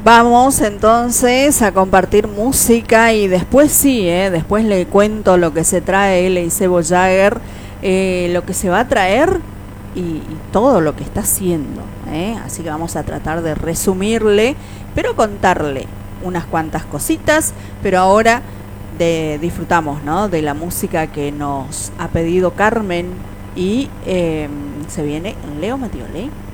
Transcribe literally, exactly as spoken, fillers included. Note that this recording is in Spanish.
Vamos entonces a compartir música y después sí, eh, después le cuento lo que se trae Eliseo Jagger, eh, lo que se va a traer y, y todo lo que está haciendo. Eh. Así que vamos a tratar de resumirle, pero contarle unas cuantas cositas, pero ahora de, disfrutamos, ¿no?, de la música que nos ha pedido Carmen y eh, se viene Leo Mattioli.